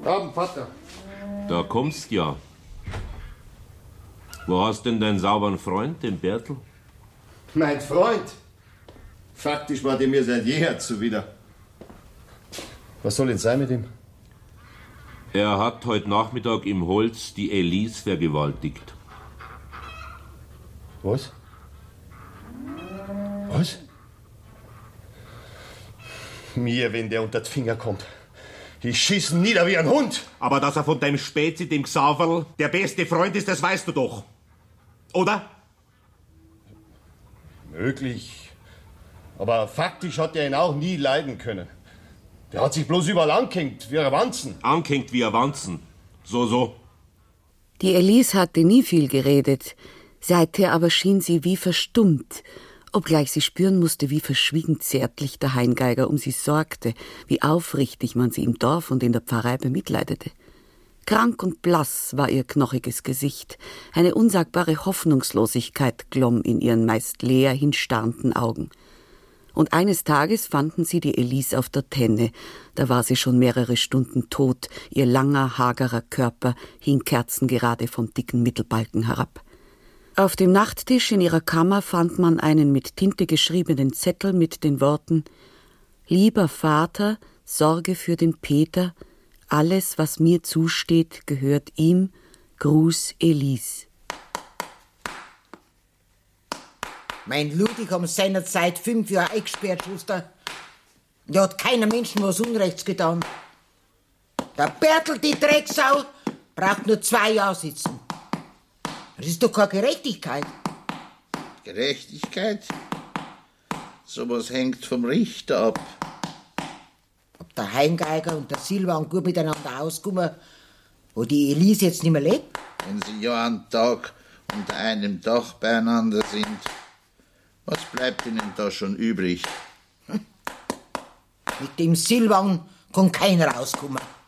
Abend, Vater. Da kommst ja. Wo hast denn deinen sauberen Freund, den Bertel? Mein Freund? Faktisch war der mir seit jeher zuwider. Was soll denn sein mit ihm? Er hat heute Nachmittag im Holz die Elise vergewaltigt. Was? Was? Mir, wenn der unter die Finger kommt. Ich schieß ihn nieder wie ein Hund. Aber dass er von deinem Spezi, dem Xaverl, der beste Freund ist, das weißt du doch. Oder? Möglich. Aber faktisch hat er ihn auch nie leiden können. Der hat sich bloß überall angehängt, wie ein Wanzen. Angehängt wie ein Wanzen. So. Die Elise hatte nie viel geredet. Seither aber schien sie wie verstummt, obgleich sie spüren musste, wie verschwiegen zärtlich der Heingeiger um sie sorgte, wie aufrichtig man sie im Dorf und in der Pfarrei bemitleidete. Krank und blass war ihr knochiges Gesicht, eine unsagbare Hoffnungslosigkeit glomm in ihren meist leer hinstarrenden Augen. Und eines Tages fanden sie die Elise auf der Tenne, da war sie schon mehrere Stunden tot, ihr langer, hagerer Körper hing kerzengerade vom dicken Mittelbalken herab. Auf dem Nachttisch in ihrer Kammer fand man einen mit Tinte geschriebenen Zettel mit den Worten: »Lieber Vater, sorge für den Peter, alles, was mir zusteht, gehört ihm, Gruß Elise.« Mein Ludwig haben seinerzeit 5 Jahre eingesperrt, Schuster. Da hat keiner Menschen was Unrechts getan. Der Bertel, die Drecksau, braucht nur 2 Jahre sitzen. Das ist doch keine Gerechtigkeit. Gerechtigkeit? Sowas hängt vom Richter ab. Ob der Heingeiger und der Silvan gut miteinander auskommen, wo die Elise jetzt nicht mehr lebt? Wenn sie ja einen Tag unter einem Dach beieinander sind, was bleibt ihnen da schon übrig? Mit dem Silvan kann keiner auskommen.